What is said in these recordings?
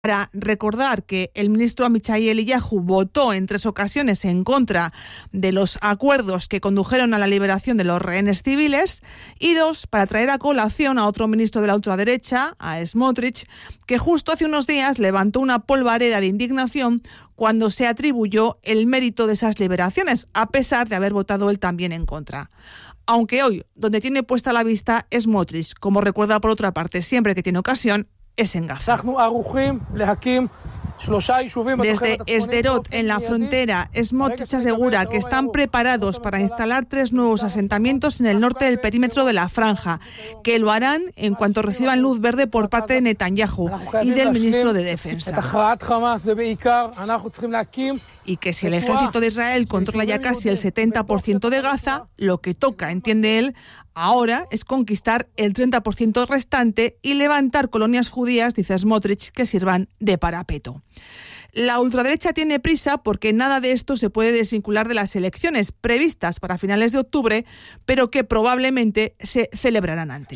Para recordar que el ministro Amichai Eliyahu votó en 3 ocasiones en contra de los acuerdos que condujeron a la liberación de los rehenes civiles, y 2, para traer a colación a otro ministro de la ultraderecha, a Smotrich, que justo hace unos días levantó una polvareda de indignación cuando se atribuyó el mérito de esas liberaciones, a pesar de haber votado él también en contra. Aunque hoy, donde tiene puesta la vista Smotrich, como recuerda por otra parte siempre que tiene ocasión, es en Gaza. Desde Sderot, en la frontera, Smotrich asegura que están preparados para instalar 3 nuevos asentamientos en el norte del perímetro de la franja, que lo harán en cuanto reciban luz verde por parte de Netanyahu y del ministro de Defensa. Y que si el ejército de Israel controla ya casi el 70% de Gaza, lo que toca, entiende él, ahora es conquistar el 30% restante y levantar colonias judías, dice Smotrich, que sirvan de parapeto. La ultraderecha tiene prisa porque nada de esto se puede desvincular de las elecciones previstas para finales de octubre, pero que probablemente se celebrarán antes.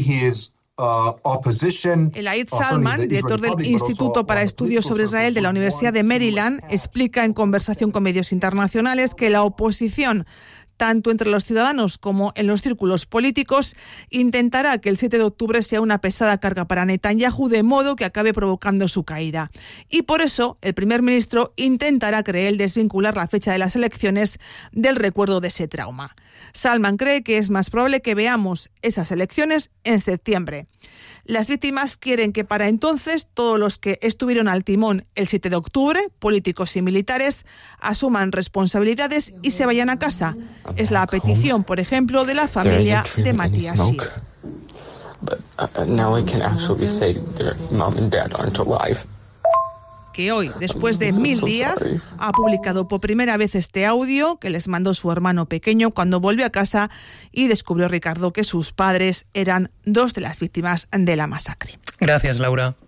Elaid Salman, director del Instituto para Estudios sobre Israel de la Universidad de Maryland, explica en conversación con medios internacionales que la oposición, tanto entre los ciudadanos como en los círculos políticos, intentará que el 7 de octubre sea una pesada carga para Netanyahu, de modo que acabe provocando su caída. Y por eso el primer ministro intentará, cree él, desvincular la fecha de las elecciones del recuerdo de ese trauma. Salman cree que es más probable que veamos esas elecciones en septiembre. Las víctimas quieren que para entonces todos los que estuvieron al timón el 7 de octubre, políticos y militares, asuman responsabilidades y se vayan a casa. Es la petición, por ejemplo, de la familia de Matías Shir. Que hoy, después de 1000 días, ha publicado por primera vez este audio que les mandó su hermano pequeño cuando volvió a casa y descubrió, Ricardo, que sus padres eran 2 de las víctimas de la masacre. Gracias, Laura.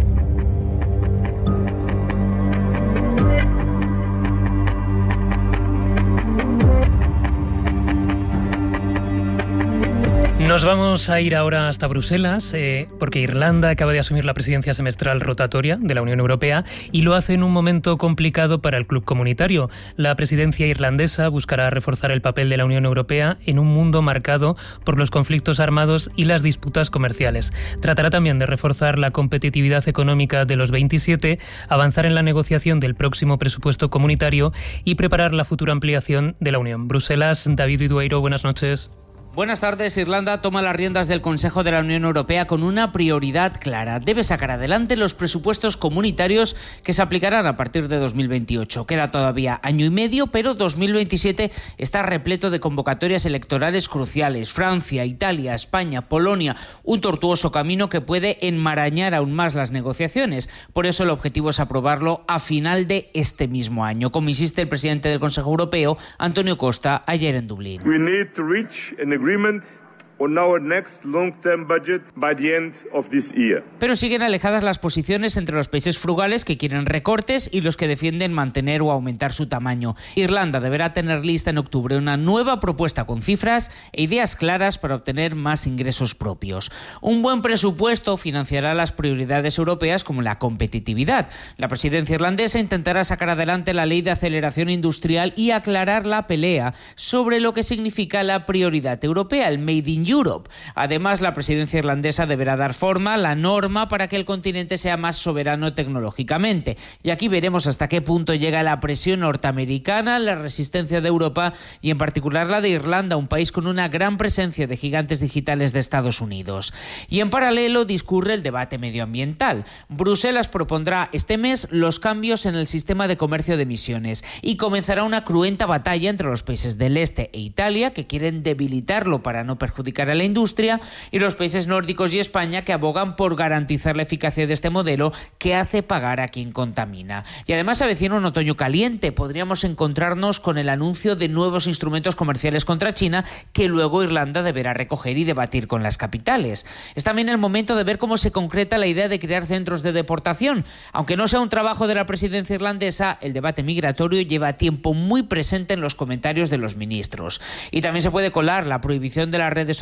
Nos vamos a ir ahora hasta Bruselas, porque Irlanda acaba de asumir la presidencia semestral rotatoria de la Unión Europea y lo hace en un momento complicado para el club comunitario. La presidencia irlandesa buscará reforzar el papel de la Unión Europea en un mundo marcado por los conflictos armados y las disputas comerciales. Tratará también de reforzar la competitividad económica de los 27, avanzar en la negociación del próximo presupuesto comunitario y preparar la futura ampliación de la Unión. Bruselas, David Vidueiro, buenas noches. Buenas tardes. Irlanda toma las riendas del Consejo de la Unión Europea con una prioridad clara. Debe sacar adelante los presupuestos comunitarios que se aplicarán a partir de 2028. Queda todavía año y medio, pero 2027 está repleto de convocatorias electorales cruciales. Francia, Italia, España, Polonia, un tortuoso camino que puede enmarañar aún más las negociaciones. Por eso el objetivo es aprobarlo a final de este mismo año, como insiste el presidente del Consejo Europeo, Antonio Costa, ayer en Dublín. We need to reach an agreement on our next long-term budget by the end of this year. Pero siguen alejadas las posiciones entre los países frugales que quieren recortes y los que defienden mantener o aumentar su tamaño. Irlanda deberá tener lista en octubre una nueva propuesta con cifras e ideas claras para obtener más ingresos propios. Un buen presupuesto financiará las prioridades europeas como la competitividad. La presidencia irlandesa intentará sacar adelante la ley de aceleración industrial y aclarar la pelea sobre lo que significa la prioridad europea, el Made in Europe. Además, la presidencia irlandesa deberá dar forma a la norma para que el continente sea más soberano tecnológicamente. Y aquí veremos hasta qué punto llega la presión norteamericana, la resistencia de Europa y en particular la de Irlanda, un país con una gran presencia de gigantes digitales de Estados Unidos. Y en paralelo discurre el debate medioambiental. Bruselas propondrá este mes los cambios en el sistema de comercio de emisiones y comenzará una cruenta batalla entre los países del este e Italia, que quieren debilitarlo para no perjudicar a la industria, y los países nórdicos y España, que abogan por garantizar la eficacia de este modelo que hace pagar a quien contamina. Y además se avecina un otoño caliente. Podríamos encontrarnos con el anuncio de nuevos instrumentos comerciales contra China que luego Irlanda deberá recoger y debatir con las capitales. Es también el momento de ver cómo se concreta la idea de crear centros de deportación. Aunque no sea un trabajo de la presidencia irlandesa, el debate migratorio lleva tiempo muy presente en los comentarios de los ministros. Y también se puede colar la prohibición de las redes sociales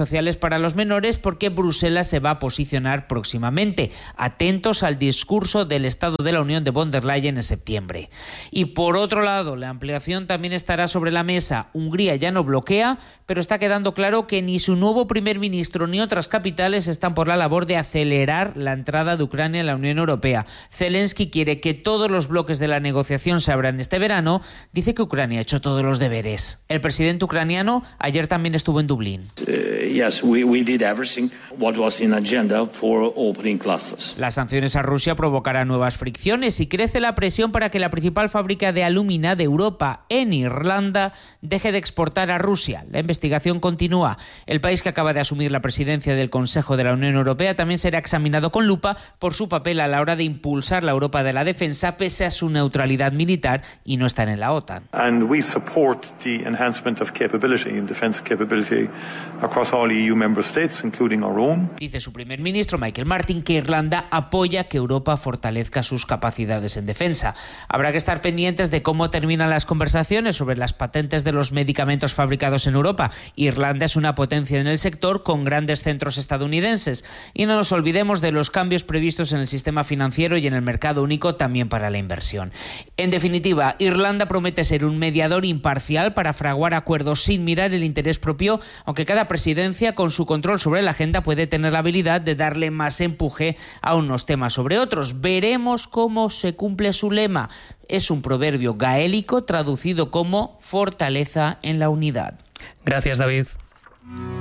sociales para los menores, porque Bruselas se va a posicionar próximamente. Atentos al discurso del Estado de la Unión de von der Leyen en septiembre. Y por otro lado, la ampliación también estará sobre la mesa. Hungría ya no bloquea, pero está quedando claro que ni su nuevo primer ministro ni otras capitales están por la labor de acelerar la entrada de Ucrania en la Unión Europea. Zelensky quiere que todos los bloques de la negociación se abran este verano. Dice que Ucrania ha hecho todos los deberes. El presidente ucraniano ayer también estuvo en Dublín. Las sanciones a Rusia provocarán nuevas fricciones y crece la presión para que la principal fábrica de alúmina de Europa en Irlanda deje de exportar a Rusia. La investigación continúa. El país que acaba de asumir la presidencia del Consejo de la Unión Europea también será examinado con lupa por su papel a la hora de impulsar la Europa de la defensa pese a su neutralidad militar y no estar en la OTAN. Dice su primer ministro, Michael Martin, que Irlanda apoya que Europa fortalezca sus capacidades en defensa. Habrá que estar pendientes de cómo terminan las conversaciones sobre las patentes de los medicamentos fabricados en Europa. Irlanda es una potencia en el sector con grandes centros estadounidenses. Y no nos olvidemos de los cambios previstos en el sistema financiero y en el mercado único también para la inversión. En definitiva, Irlanda promete ser un mediador imparcial para fraguar acuerdos sin mirar el interés propio, aunque cada presidencia con su control sobre la agenda puede tener la habilidad de darle más empuje a unos temas sobre otros. Veremos cómo se cumple su lema. Es un proverbio gaélico traducido como fortaleza en la unidad. Gracias, David.